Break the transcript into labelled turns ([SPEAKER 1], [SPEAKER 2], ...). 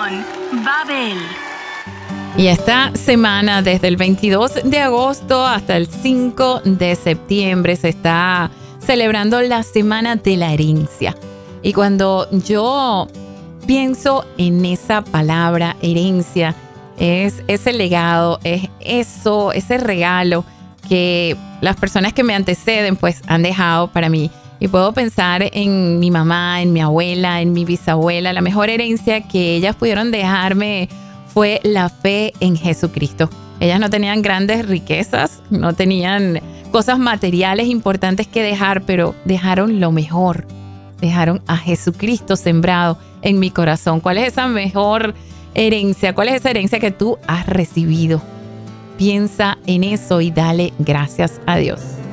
[SPEAKER 1] con Babel.
[SPEAKER 2] Y esta semana, desde el 22 de agosto hasta el 5 de septiembre, se está celebrando la Semana de la Herencia. Y cuando yo pienso en esa palabra herencia, es ese legado, es eso, ese regalo que las personas que me anteceden pues han dejado para mí. Y puedo pensar en mi mamá, en mi abuela, en mi bisabuela. La mejor herencia que ellas pudieron dejarme fue la fe en Jesucristo. Ellas no tenían grandes riquezas, no tenían cosas materiales importantes que dejar, pero dejaron lo mejor. Dejaron a Jesucristo sembrado en mi corazón. ¿Cuál es esa mejor herencia? ¿Cuál es esa herencia que tú has recibido? Piensa en eso y dale gracias a Dios.